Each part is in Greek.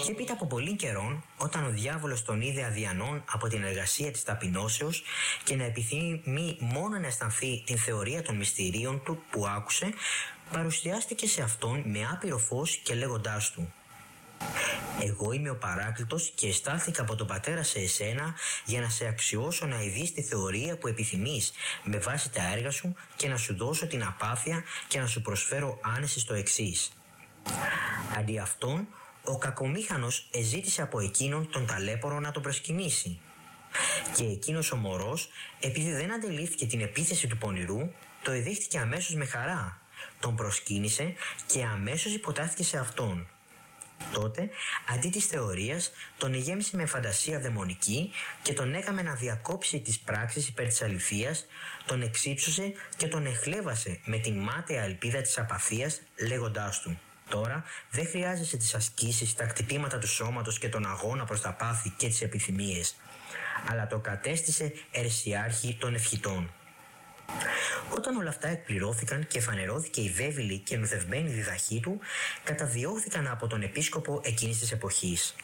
Και έπειτα από πολύ καιρόν, όταν ο διάβολος τον είδε αδιανόν από την εργασία της ταπεινώσεως και να επιθυμεί μόνο να αισθανθεί την θεωρία των μυστηρίων του που άκουσε, παρουσιάστηκε σε αυτόν με άπειρο φως και λέγοντάς του: «Εγώ είμαι ο Παράκλητος και εστάλθηκα από τον Πατέρα σε εσένα για να σε αξιώσω να ειδείς τη θεωρία που επιθυμείς με βάση τα έργα σου και να σου δώσω την απάθεια και να σου προσφέρω άνεση στο εξής». Αντί αυτόν, ο κακομήχανος εζήτησε από εκείνον τον ταλέπορο να τον προσκυνήσει. Και εκείνος ο μωρός, επειδή δεν αντελήφθηκε την επίθεση του πονηρού, το εδείχθηκε αμέσως με χαρά, τον προσκύνησε και αμέσως υποτάχθηκε σε αυτόν. Τότε, αντί της θεωρίας, τον γέμισε με φαντασία δαιμονική και τον έκαμε να διακόψει τις πράξεις υπέρ της αληθείας, τον εξύψωσε και τον εχλέβασε με την μάταια ελπίδα της απαθίας, λέγοντάς του: «Τώρα δεν χρειάζεσαι τις ασκήσεις, τα κτυπήματα του σώματος και τον αγώνα προς τα πάθη και τις επιθυμίες, αλλά το κατέστησε ερσιάρχη των ευχητών». Όταν όλα αυτά εκπληρώθηκαν και φανερώθηκε η βέβηλη και νοθευμένη διδαχή του, καταδιώχθηκαν από τον επίσκοπο εκείνης της εποχής.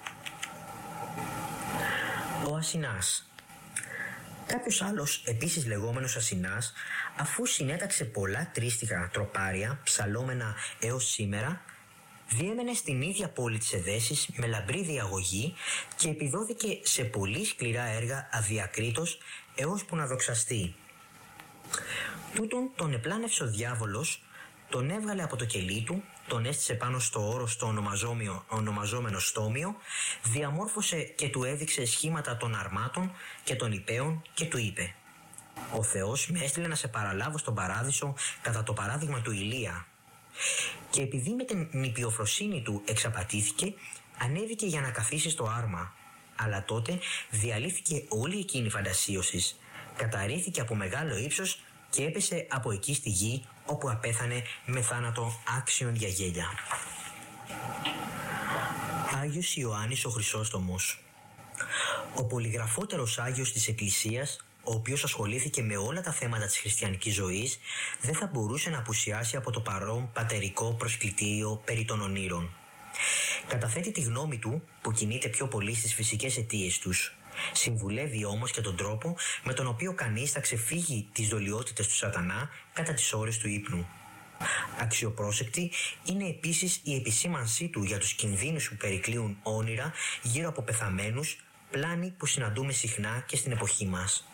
Ο Ασινάς. Κάποιος άλλος, επίσης λεγόμενος Ασινάς, αφού συνέταξε πολλά τρίστιχα τροπάρια, ψαλόμενα έως σήμερα, διέμενε στην ίδια πόλη της Εδέσης με λαμπρή διαγωγή και επιδόθηκε σε πολύ σκληρά έργα αδιακρίτως έως που να δοξαστεί. Τούτον τον επλάνευσε ο διάβολος, τον έβγαλε από το κελί του, τον έστησε πάνω στο όρος το ονομαζόμενο στόμιο, διαμόρφωσε και του έδειξε σχήματα των αρμάτων και των υπαίων και του είπε: «Ο Θεός με έστειλε να σε παραλάβω στον παράδεισο κατά το παράδειγμα του Ηλία». Και επειδή με την νηπιοφροσύνη του εξαπατήθηκε, ανέβηκε για να καθίσει στο άρμα. Αλλά τότε διαλύθηκε όλη εκείνη η φαντασίωση, καταρρύθηκε από μεγάλο ύψος και έπεσε από εκεί στη γη, όπου απέθανε με θάνατο άξιον για γέλια. Άγιος Ιωάννης ο Χρυσόστομος. Ο πολυγραφότερος Άγιος της Εκκλησίας, ο οποίος ασχολήθηκε με όλα τα θέματα της χριστιανικής ζωής, δεν θα μπορούσε να απουσιάσει από το παρόν πατερικό προσκλητήριο περί των ονείρων. Καταθέτει τη γνώμη του που κινείται πιο πολύ στις φυσικές αιτίες τους. Συμβουλεύει όμως και τον τρόπο με τον οποίο κανείς θα ξεφύγει τις δολιότητες του σατανά κατά τις ώρες του ύπνου. Αξιοπρόσεκτη είναι επίσης η επισήμανσή του για τους κινδύνους που περικλείουν όνειρα γύρω από πεθαμένους, πλάνη που συναντούμε συχνά και στην εποχή μας.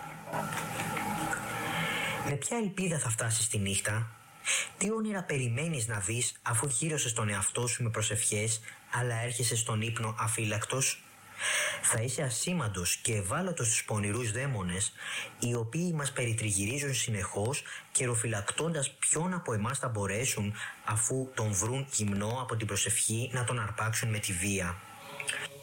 Με ποια ελπίδα θα φτάσεις τη νύχτα? Τι όνειρα περιμένεις να δεις αφού γύρωσες τον εαυτό σου με προσευχές, αλλά έρχεσαι στον ύπνο αφύλακτος? Θα είσαι ασήμαντος και ευάλωτος στους πονηρούς δαίμονες, οι οποίοι μας περιτριγυρίζουν συνεχώς, καιροφυλακτώντας ποιον από εμάς θα μπορέσουν, αφού τον βρουν γυμνό από την προσευχή, να τον αρπάξουν με τη βία.